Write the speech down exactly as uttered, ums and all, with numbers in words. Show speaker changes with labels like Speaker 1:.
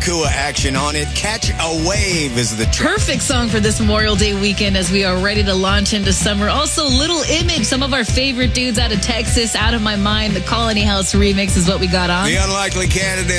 Speaker 1: Barracuda action on it. Catch a Wave is the track.
Speaker 2: Perfect song for this Memorial Day weekend as we are ready to launch into summer. Also, Little Image, some of our favorite dudes out of Texas, Out of My Mind. The Colony House remix is what we got on.
Speaker 1: The Unlikely Candidate.